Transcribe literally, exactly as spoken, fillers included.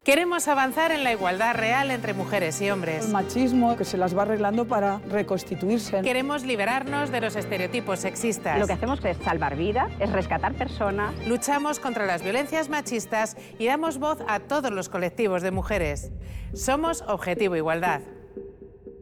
Queremos avanzar en la igualdad real entre mujeres y hombres. El machismo que se las va arreglando para reconstituirse. Queremos liberarnos de los estereotipos sexistas. Lo que hacemos es salvar vidas, es rescatar personas. Luchamos contra las violencias machistas y damos voz a todos los colectivos de mujeres. Somos Objetivo Igualdad.